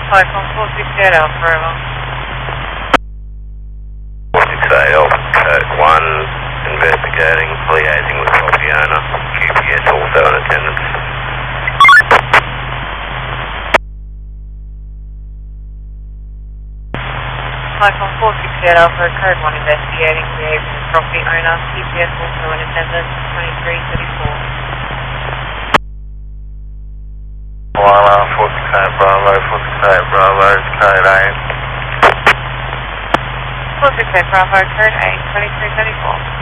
Cyclone 468 Alpha, over. 468 Alpha, code 1, investigating, liaising with property owner, QPS also in attendance. Cyclone 468 Alpha, code 1, investigating, liaising with property owner, QPS also in attendance, 2334. Koala, 468 Bravo, 468 Bravo, code 8. 468 Bravo, code 8, 2334.